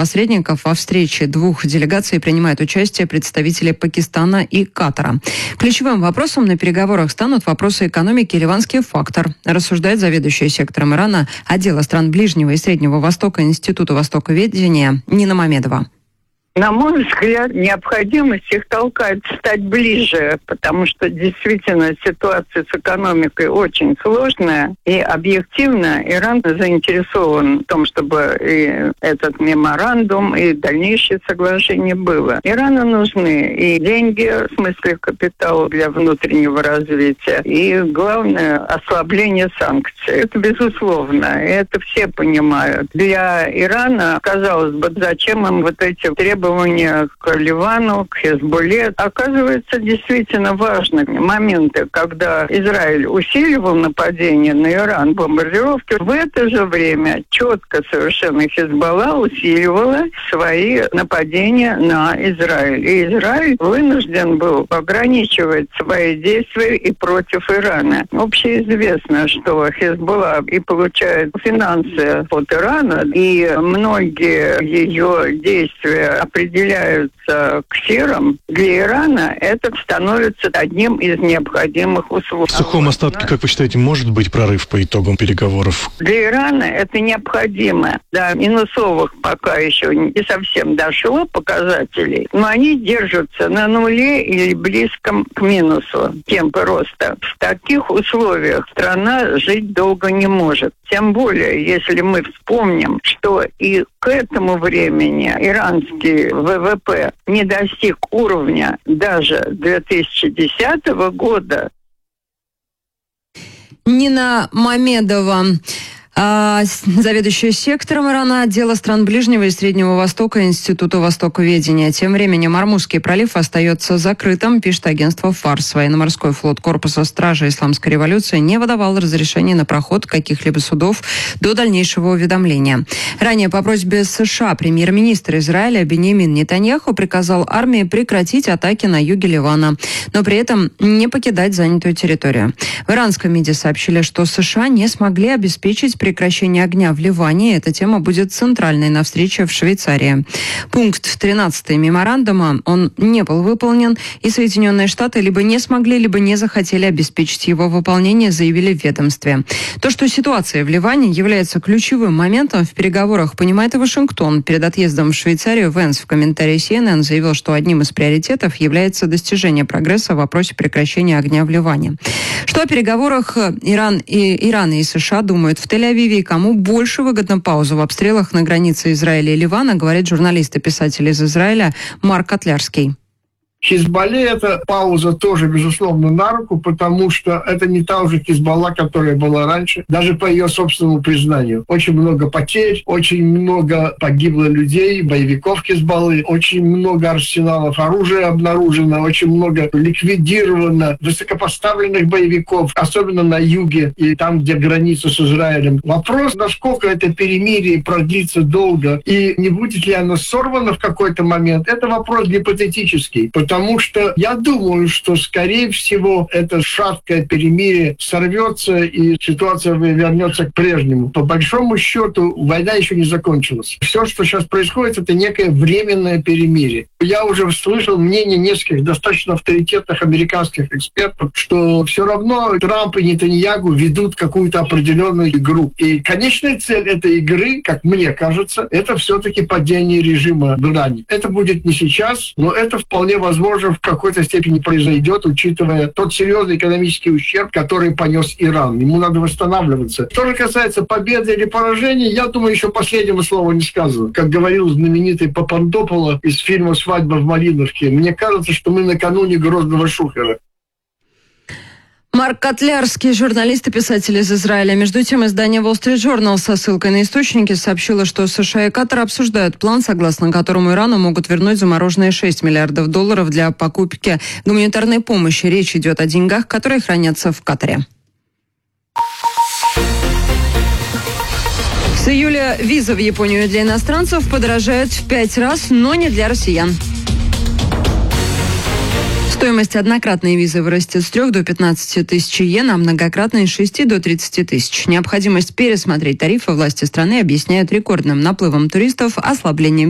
посредников. Во встрече двух делегаций принимают участие представители Пакистана и Катара. Ключевым вопросом на переговорах станут вопросы экономики и ливанский фактор, рассуждает заведующая сектором Ирана отдела стран Ближнего и Среднего Востока Института востоковедения Нина Мамедова. На мой взгляд, необходимость их толкает стать ближе, потому что действительно ситуация с экономикой очень сложная, и объективно Иран заинтересован в том, чтобы и этот меморандум, и дальнейшее соглашение было. Ирану нужны и деньги, в смысле капитала для внутреннего развития, и, главное, ослабление санкций. Это безусловно, и это все понимают. Для Ирана, казалось бы, зачем им вот эти требования к Ливану, к Хезболле. Оказывается, действительно важны моменты, когда Израиль усиливал нападение на Иран, бомбардировки. В это же время четко совершенно Хезболла усиливала свои нападения на Израиль. И Израиль вынужден был ограничивать свои действия и против Ирана. Общеизвестно, что Хезболла и получает финансы от Ирана, и многие ее действия определяются ксером. Для Ирана это становится одним из необходимых условий. В сухом остатке, как вы считаете, может быть прорыв по итогам переговоров? Для Ирана это необходимо. Да, минусовых пока еще не совсем дошло показателей, но они держатся на нуле или близком к минусу темпы роста. В таких условиях страна жить долго не может. Тем более, если мы вспомним, что и к этому времени иранский ВВП не достиг уровня даже 2010 года. Нина Мамедова, заведующая сектором Ирана отдела стран Ближнего и Среднего Востока Института востоковедения. Тем временем Ормузский пролив остается закрытым, пишет агентство ФАРС. Военно-морской флот Корпуса Стражи Исламской революции не выдавал разрешения на проход каких-либо судов до дальнейшего уведомления. Ранее по просьбе США премьер-министр Израиля Биньямин Нетаньяху приказал армии прекратить атаки на юге Ливана, но при этом не покидать занятую территорию. В иранском МИДе сообщили, что США не смогли обеспечить прекращение огня в Ливане. Эта тема будет центральной на встрече в Швейцарии. Пункт 13 меморандума, он не был выполнен, и Соединенные Штаты либо не смогли, либо не захотели обеспечить его выполнение, заявили в ведомстве. То, что ситуация в Ливане является ключевым моментом в переговорах, понимает и Вашингтон. Перед отъездом в Швейцарию Венс в комментарии CNN заявил, что одним из приоритетов является достижение прогресса в вопросе прекращения огня в Ливане. Что о переговорах Ирана и США думают в Тель-Авиве и кому больше выгодна пауза в обстрелах на границе Израиля и Ливана, говорит журналист и писатель из Израиля Марк Котлярский. Хизбалле эта пауза тоже, безусловно, на руку, потому что это не та уже Хизбалла, которая была раньше, даже по ее собственному признанию. Очень много потерь, очень много погибло людей, боевиков Хизбаллы, очень много арсеналов оружия обнаружено, очень много ликвидировано высокопоставленных боевиков, особенно на юге и там, где граница с Израилем. Вопрос, насколько это перемирие продлится долго и не будет ли оно сорвано в какой-то момент, это вопрос гипотетический. Потому что я думаю, что, скорее всего, это шаткое перемирие сорвется и ситуация вернется к прежнему. По большому счету, война еще не закончилась. Все, что сейчас происходит, это некое временное перемирие. Я уже слышал мнение нескольких достаточно авторитетных американских экспертов, что все равно Трамп и Нетаньяху ведут какую-то определенную игру. И конечная цель этой игры, как мне кажется, это все-таки падение режима в Иране. Это будет не сейчас, но это вполне возможно в какой-то степени произойдет, учитывая тот серьезный экономический ущерб, который понес Иран. Ему надо восстанавливаться. Что же касается победы или поражения, я думаю, еще последнего слова не сказано. Как говорил знаменитый Папандополо из фильма «Свадьба в Малиновке», мне кажется, что мы накануне Грозного Шухера. Марк Котлярский, журналист и писатель из Израиля. Между тем, издание Wall Street Journal со ссылкой на источники сообщило, что США и Катар обсуждают план, согласно которому Ирану могут вернуть замороженные $6 миллиардов для покупки гуманитарной помощи. Речь идет о деньгах, которые хранятся в Катаре. С июля виза в Японию для иностранцев подорожает в 5 раз, но не для россиян. Стоимость однократной визы вырастет с 3 до 15 тысяч йен, а многократной с 6 до 30 тысяч. Необходимость пересмотреть тарифы власти страны объясняют рекордным наплывом туристов, ослаблением